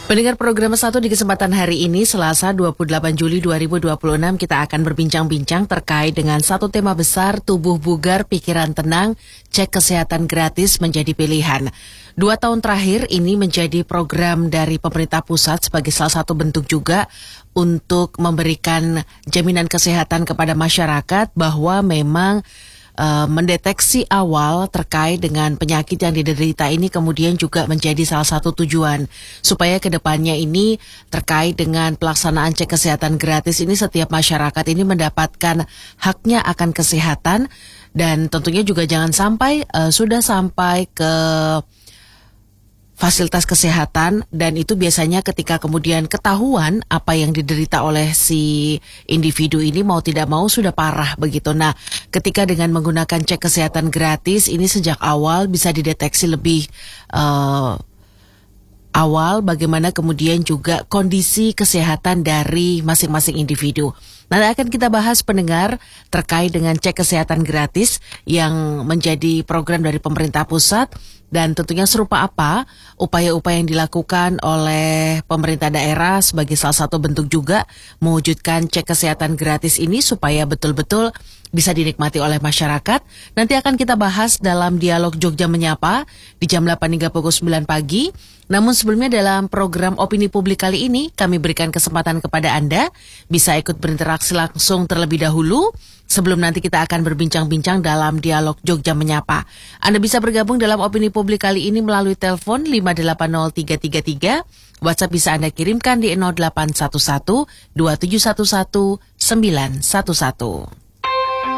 Pendengar program 1 di kesempatan hari ini, Selasa 28 Juli 2026, kita akan berbincang-bincang terkait dengan satu tema besar, tubuh bugar, pikiran tenang, cek kesehatan gratis menjadi pilihan. 2 tahun terakhir ini menjadi program dari pemerintah pusat sebagai salah satu bentuk juga untuk memberikan jaminan kesehatan kepada masyarakat bahwa memang mendeteksi awal terkait dengan penyakit yang diderita ini kemudian juga menjadi salah satu tujuan supaya kedepannya ini terkait dengan pelaksanaan cek kesehatan gratis ini setiap masyarakat ini mendapatkan haknya akan kesehatan dan tentunya juga jangan sampai sudah sampai ke fasilitas kesehatan dan itu biasanya ketika kemudian ketahuan apa yang diderita oleh si individu ini mau tidak mau sudah parah begitu. Nah, ketika dengan menggunakan cek kesehatan gratis ini sejak awal bisa dideteksi lebih awal bagaimana kemudian juga kondisi kesehatan dari masing-masing individu. Nanti akan kita bahas pendengar terkait dengan cek kesehatan gratis yang menjadi program dari pemerintah pusat dan tentunya serupa apa upaya-upaya yang dilakukan oleh pemerintah daerah sebagai salah satu bentuk juga mewujudkan cek kesehatan gratis ini supaya betul-betul bisa dinikmati oleh masyarakat. Nanti akan kita bahas dalam dialog Jogja Menyapa di jam 8 hingga pukul 9 pagi. Namun sebelumnya dalam program Opini Publik kali ini kami berikan kesempatan kepada Anda bisa ikut berinteraksi langsung terlebih dahulu sebelum nanti kita akan berbincang-bincang dalam dialog Jogja Menyapa. Anda bisa bergabung dalam Opini Publik kali ini melalui telepon 580333, WhatsApp bisa Anda kirimkan di 0811 2711 911.